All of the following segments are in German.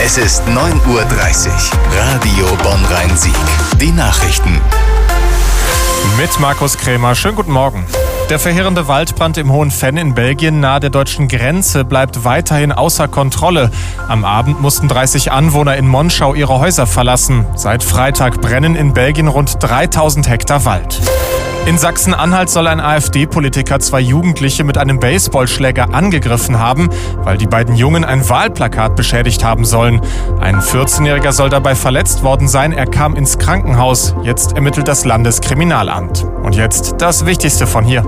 Es ist 9:30 Uhr. Radio Bonn-Rhein-Sieg. Die Nachrichten. Mit Markus Krämer. Schönen guten Morgen. Der verheerende Waldbrand im Hohen Venn in Belgien nahe der deutschen Grenze bleibt weiterhin außer Kontrolle. Am Abend mussten 30 Anwohner in Monschau ihre Häuser verlassen. Seit Freitag brennen in Belgien rund 3000 Hektar Wald. In Sachsen-Anhalt soll ein AfD-Politiker 2 Jugendliche mit einem Baseballschläger angegriffen haben, weil die beiden Jungen ein Wahlplakat beschädigt haben sollen. Ein 14-Jähriger soll dabei verletzt worden sein. Er kam ins Krankenhaus. Jetzt ermittelt das Landeskriminalamt. Und jetzt das Wichtigste von hier.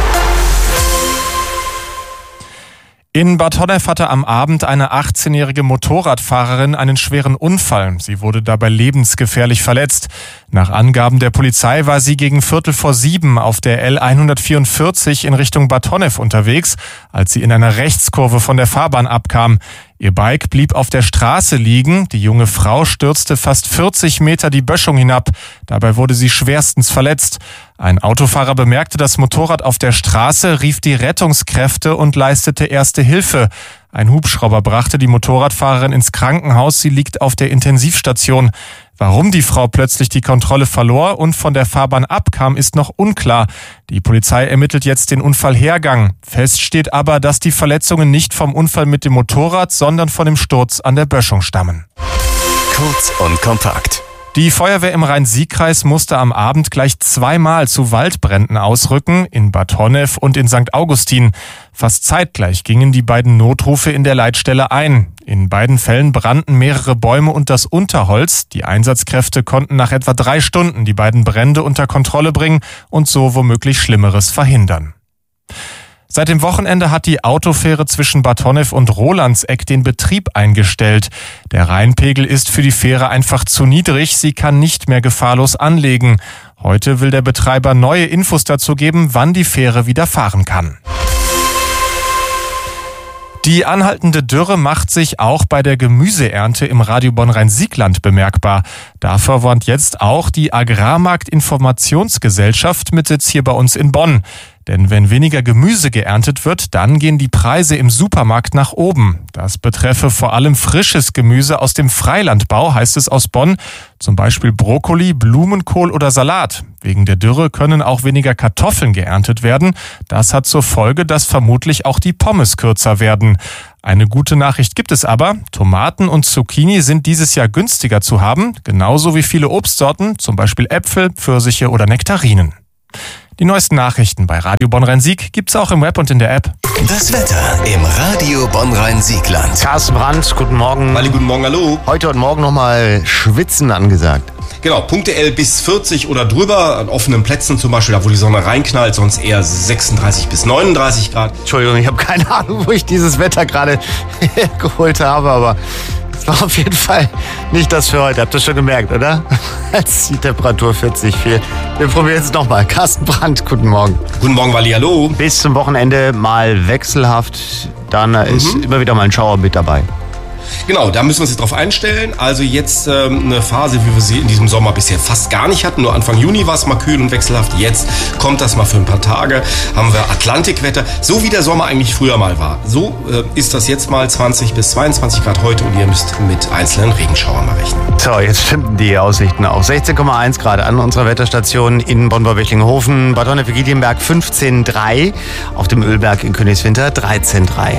In Bad Honnef hatte am Abend eine 18-jährige Motorradfahrerin einen schweren Unfall. Sie wurde dabei lebensgefährlich verletzt. Nach Angaben der Polizei war sie gegen 6:45 auf der L144 in Richtung Bad Honnef unterwegs, als sie in einer Rechtskurve von der Fahrbahn abkam. Ihr Bike blieb auf der Straße liegen. Die junge Frau stürzte fast 40 Meter die Böschung hinab. Dabei wurde sie schwerstens verletzt. Ein Autofahrer bemerkte das Motorrad auf der Straße, rief die Rettungskräfte und leistete erste Hilfe. Ein Hubschrauber brachte die Motorradfahrerin ins Krankenhaus. Sie liegt auf der Intensivstation. Warum die Frau plötzlich die Kontrolle verlor und von der Fahrbahn abkam, ist noch unklar. Die Polizei ermittelt jetzt den Unfallhergang. Fest steht aber, dass die Verletzungen nicht vom Unfall mit dem Motorrad, sondern von dem Sturz an der Böschung stammen. Kurz und kompakt. Die Feuerwehr im Rhein-Sieg-Kreis musste am Abend gleich 2-mal zu Waldbränden ausrücken, in Bad Honnef und in St. Augustin. Fast zeitgleich gingen die beiden Notrufe in der Leitstelle ein. In beiden Fällen brannten mehrere Bäume und das Unterholz. Die Einsatzkräfte konnten nach etwa 3 Stunden die beiden Brände unter Kontrolle bringen und so womöglich Schlimmeres verhindern. Seit dem Wochenende hat die Autofähre zwischen Bad Honnef und Rolandseck den Betrieb eingestellt. Der Rheinpegel ist für die Fähre einfach zu niedrig, sie kann nicht mehr gefahrlos anlegen. Heute will der Betreiber neue Infos dazu geben, wann die Fähre wieder fahren kann. Die anhaltende Dürre macht sich auch bei der Gemüseernte im Radio Bonn-Rhein-Sieg-Land bemerkbar. Dafür warnt jetzt auch die Agrarmarkt-Informationsgesellschaft mit Sitz hier bei uns in Bonn. Denn wenn weniger Gemüse geerntet wird, dann gehen die Preise im Supermarkt nach oben. Das betreffe vor allem frisches Gemüse aus dem Freilandbau, heißt es aus Bonn. Zum Beispiel Brokkoli, Blumenkohl oder Salat. Wegen der Dürre können auch weniger Kartoffeln geerntet werden. Das hat zur Folge, dass vermutlich auch die Pommes kürzer werden. Eine gute Nachricht gibt es aber. Tomaten und Zucchini sind dieses Jahr günstiger zu haben. Genauso wie viele Obstsorten, zum Beispiel Äpfel, Pfirsiche oder Nektarinen. Die neuesten Nachrichten bei Radio Bonn-Rhein-Sieg gibt's auch im Web und in der App. Das Wetter im Radio Bonn-Rhein-Sieg-Land. Carsten Brandt, guten Morgen. Wally, guten Morgen, hallo. Heute und morgen nochmal Schwitzen angesagt. Genau, punktuell bis 40 oder drüber, an offenen Plätzen zum Beispiel, da wo die Sonne reinknallt, sonst eher 36 bis 39 Grad. Entschuldigung, ich habe keine Ahnung, wo ich dieses Wetter gerade geholt habe, aber es war auf jeden Fall nicht das für heute. Habt ihr schon gemerkt, oder? Als die Temperatur 40 fiel. Wir probieren es nochmal. Carsten Brandt, guten Morgen. Guten Morgen, Wally, hallo. Bis zum Wochenende mal wechselhaft. Dann ist immer wieder mal ein Schauer mit dabei. Genau, da müssen wir uns jetzt drauf einstellen. Also jetzt eine Phase, wie wir sie in diesem Sommer bisher fast gar nicht hatten. Nur Anfang Juni war es mal kühl und wechselhaft. Jetzt kommt das mal für ein paar Tage. Haben wir Atlantikwetter, so wie der Sommer eigentlich früher mal war. So ist das jetzt mal 20 bis 22 Grad heute und ihr müsst mit einzelnen Regenschauern mal rechnen. So, jetzt stimmten die Aussichten auch. 16,1 Grad an unserer Wetterstation in Bonn-Wechlinghofen. Bad Honnef-Giedienberg 15,3. Auf dem Ölberg in Königswinter 13,3.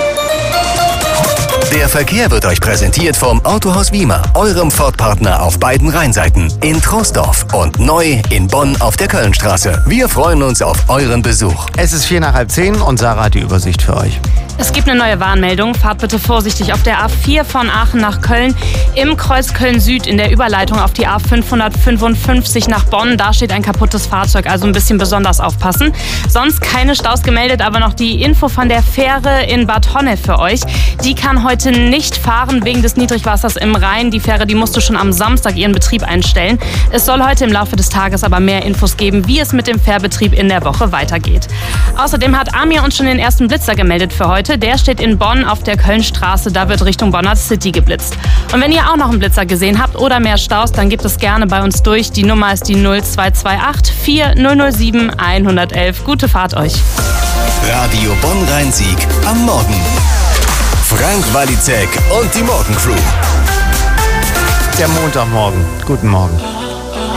Der Verkehr wird euch präsentiert vom Autohaus Wiemer, eurem Ford-Partner auf beiden Rheinseiten, in Troisdorf und neu in Bonn auf der Kölnstraße. Wir freuen uns auf euren Besuch. Es ist 9:45 und Sarah hat die Übersicht für euch. Es gibt eine neue Warnmeldung. Fahrt bitte vorsichtig auf der A4 von Aachen nach Köln. Im Kreuz Köln-Süd in der Überleitung auf die A555 nach Bonn. Da steht ein kaputtes Fahrzeug, also ein bisschen besonders aufpassen. Sonst keine Staus gemeldet, aber noch die Info von der Fähre in Bad Honnef für euch. Die kann heute nicht fahren wegen des Niedrigwassers im Rhein. Die Fähre, die musste schon am Samstag ihren Betrieb einstellen. Es soll heute im Laufe des Tages aber mehr Infos geben, wie es mit dem Fährbetrieb in der Woche weitergeht. Außerdem hat Amir uns schon den ersten Blitzer gemeldet für heute. Der steht in Bonn auf der Kölnstraße, da wird Richtung Bonner City geblitzt. Und wenn ihr auch noch einen Blitzer gesehen habt oder mehr Staus, dann gebt es gerne bei uns durch. Die Nummer ist die 0228 4007 111. Gute Fahrt euch. Radio Bonn-Rhein-Sieg am Morgen. Frank Walizek und die Morgencrew. Der Montagmorgen. Guten Morgen.